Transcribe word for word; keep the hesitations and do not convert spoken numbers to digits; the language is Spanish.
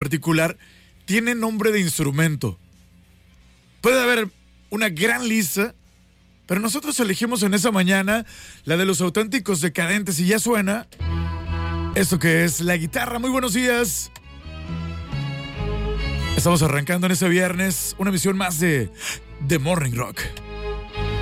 particular tiene nombre de instrumento. Puede haber una gran lista, pero nosotros elegimos en esa mañana la de los auténticos decadentes y ya suena esto que es la guitarra. Muy buenos días. Estamos arrancando en este viernes una emisión más de The Morning Rock.